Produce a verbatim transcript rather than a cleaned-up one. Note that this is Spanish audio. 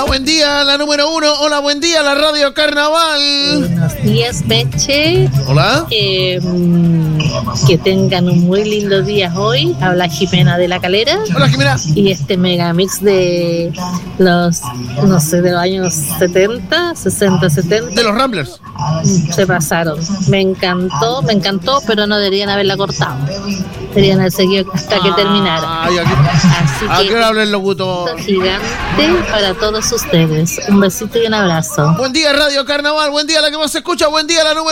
buen día, la número uno. Hola, buen día, la Radio Carnaval. Buenos días, Peche. Hola. Eh, que tengan un muy lindo día hoy. Habla Jimena de la Calera. Hola, Jimena. Y este megamix de los, no sé, de los años setenta, sesenta, setenta. De los Ramblers. Se pasaron. Me encantó, me encantó, pero no deberían haberla cortado. Deberían haber seguido hasta que terminara. Ay, aquí, Así ¿a que qué hora habla el locutor? un gigante para todos ustedes. Un besito y un abrazo. Buen día, Radio Carnaval. Buen día, la que más se escucha. Buen día, la número